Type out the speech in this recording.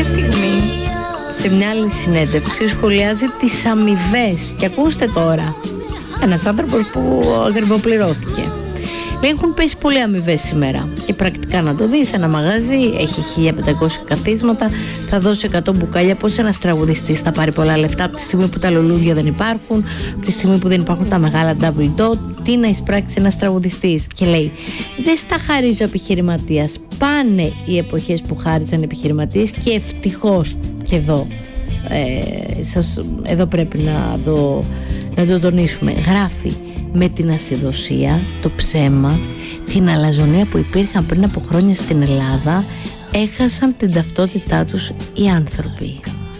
Κάποια στιγμή σε μια άλλη συνέντευξη σχολιάζει τις αμοιβές. Και ακούστε τώρα, ένας άνθρωπος που ακριβοπληρώθηκε. Λέει, έχουν πέσει πολλοί αμοιβές σήμερα. Και πρακτικά να το δεις, ένα μαγαζί έχει 1500 καθίσματα, θα δώσει 100 μπουκάλια. Πώς ένας τραγουδιστής θα πάρει πολλά λεφτά από τη στιγμή που τα λουλούδια δεν υπάρχουν, από τη στιγμή που δεν υπάρχουν τα μεγάλα double dot? Τι να εισπράξει ένας τραγουδιστής? Και λέει, δεν στα χαρίζει ο επιχειρηματίας. Πάνε οι εποχές που χάριζαν επιχειρηματίες και ευτυχώς. Και εδώ εδώ πρέπει να το τονίσουμε. Γράφει, με την ασυδοσία, το ψέμα, την αλαζονία που υπήρχαν πριν από χρόνια στην Ελλάδα, έχασαν την ταυτότητά τους οι άνθρωποι.